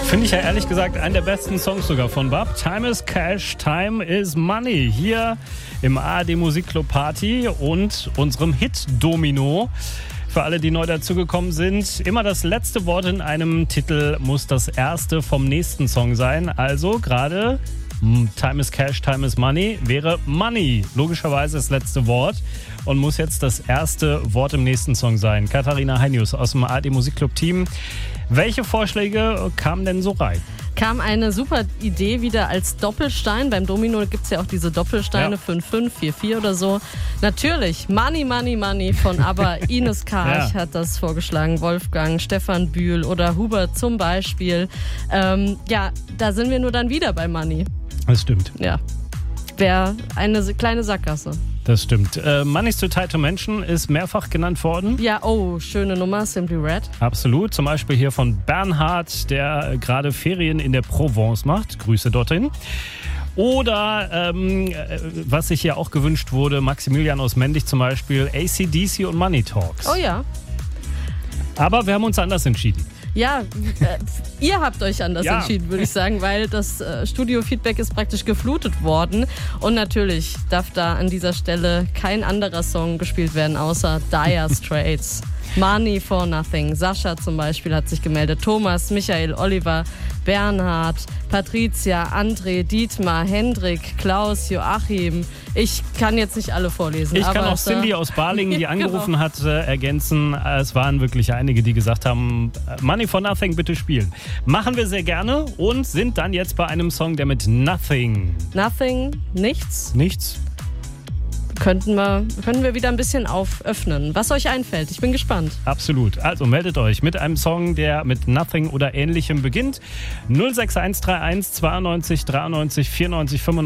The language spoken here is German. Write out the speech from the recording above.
Finde ich ja ehrlich gesagt einen der besten Songs sogar von Bab. Time is Cash, Time is Money. Hier im ARD Musikclub Party und unserem Hit Domino. Für alle, die neu dazugekommen sind, immer das letzte Wort in einem Titel muss das erste vom nächsten Song sein. Also gerade Time is Cash, Time is Money wäre Money. Logischerweise das letzte Wort und muss jetzt das erste Wort im nächsten Song sein. Katharina Heinius aus dem ARD Musikclub Team. Welche Vorschläge kamen denn so rein? Kam eine super Idee wieder als Doppelstein. Beim Domino gibt es ja auch diese Doppelsteine, 5-5, 4-4 oder so. Natürlich, Money, Money, Money von ABBA. Ines Karch hat das vorgeschlagen, Wolfgang, Stefan Bühl oder Hubert zum Beispiel. Da sind wir nur dann wieder bei Money. Das stimmt. Ja, wäre eine kleine Sackgasse. Das stimmt. Money's Too Tight to Mention ist mehrfach genannt worden. Ja, schöne Nummer, Simply Red. Absolut. Zum Beispiel hier von Bernhard, der gerade Ferien in der Provence macht. Grüße dorthin. Oder, was sich hier auch gewünscht wurde, Maximilian aus Mendig zum Beispiel, AC/DC und Money Talks. Oh ja. Aber wir haben uns anders entschieden. Ja, ihr habt euch anders entschieden, würde ich sagen, weil das Studio-Feedback ist praktisch geflutet worden. Und natürlich darf da an dieser Stelle kein anderer Song gespielt werden, außer Dire Straits. Money for Nothing. Sascha zum Beispiel hat sich gemeldet. Thomas, Michael, Oliver, Bernhard, Patricia, André, Dietmar, Hendrik, Klaus, Joachim. Ich kann jetzt nicht alle vorlesen. Ich kann auch Cindy aus Balingen, die angerufen hat, ergänzen. Es waren wirklich einige, die gesagt haben, Money for Nothing bitte spielen. Machen wir sehr gerne und sind dann jetzt bei einem Song, der mit Nothing. Nothing, nichts? Nichts. Können wir wieder ein bisschen öffnen. Was euch einfällt, ich bin gespannt. Absolut. Also meldet euch mit einem Song, der mit Nothing oder Ähnlichem beginnt. 06131 92 93 94 95.